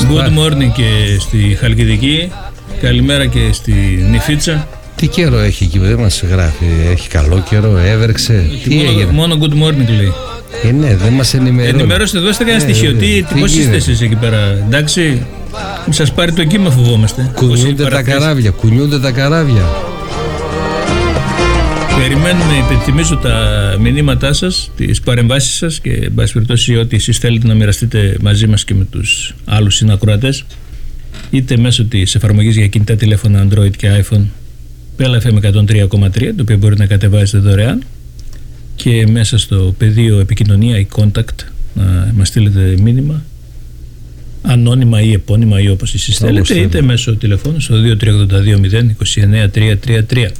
Good morning και στη Χαλκιδική. Καλημέρα και στη Νιφίτσα. Τι καιρό έχει εκεί, δεν μας γράφει. Έχει καλό καιρό, έβρεξε. Μόνο good morning λέει. Ναι, δεν μας ενημερώνει. Ενημερώστε, δώστε κανένα στοιχείο. Πώς είστε εσείς εκεί πέρα, εντάξει? Μην σας πάρει το κύμα, φοβόμαστε. Κουνιούνται τα καράβια. Περιμένουμε, υπενθυμίζω τα μηνύματά σας, τις παρεμβάσεις σας και εν πάση περιπτώσει ό,τι εσείς θέλετε να μοιραστείτε μαζί μας και με τους άλλους συνακροατές, είτε μέσω της εφαρμογής για κινητά τηλέφωνα Android και iPhone Bella FM 103,3, το οποίο μπορείτε να κατεβάσετε δωρεάν, και μέσα στο πεδίο επικοινωνία ή contact να μας στείλετε μήνυμα ανώνυμα ή επώνυμα ή όπως εσείς θέλετε, είτε μέσω τηλεφώνου στο 2382 029 333.